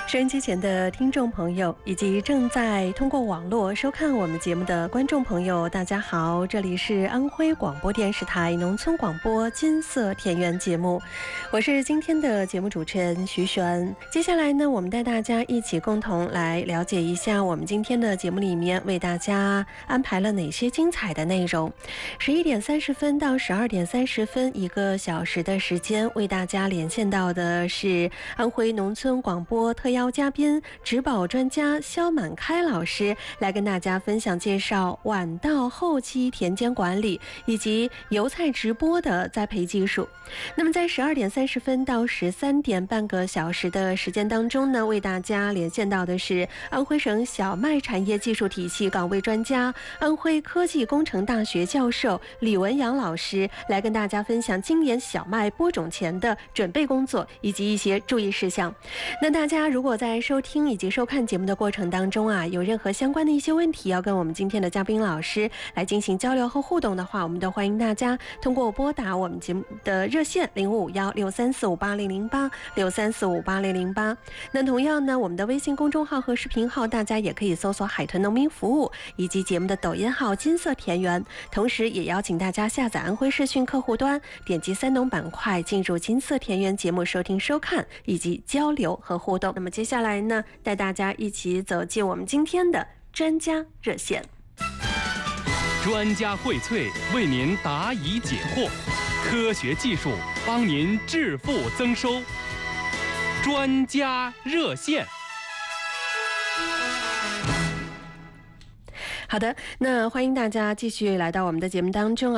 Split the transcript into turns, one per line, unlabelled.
收音机前的听众朋友，以及正在通过网络收看我们节目的观众朋友，大家好，这里是安徽广播电视台农村广播金色田园节目，我是今天的节目主持人徐璇。接下来呢，我们带大家一起共同来了解一下我们今天的节目里面为大家安排了哪些精彩的内容。11点30分到12点30分，1个小时的时间，为大家连线到的是安徽农村广播特邀嘉宾、植保专家肖满开老师，来跟大家分享介绍晚稻后期田间管理以及油菜直播的栽培技术。那么在12点30分到13点半个小时的时间当中呢，为大家连线到的是安徽省小麦产业技术体系岗位专家、安徽科技工程大学教授李文阳老师，来跟大家分享今年小麦播种前的准备工作以及一些注意事项。那大家如果在收听以及收看节目的过程当中啊，有任何相关的一些问题要跟我们今天的嘉宾老师来进行交流和互动的话，我们都欢迎大家通过拨打我们节目的热线05516345800863458008。那同样呢，我们的微信公众号和视频号大家也可以搜索海豚农民服务，以及节目的抖音号金色田园。同时也邀请大家下载安徽视讯客户端，点击三农板块进入金色田园节目收听收看以及交流和互动。那么接下来呢，带大家一起走进我们今天的专家热线。
专家荟萃，为您答疑解惑，科学技术帮您致富增收。专家热线。
好的，那欢迎大家继续来到我们的节目当中啊。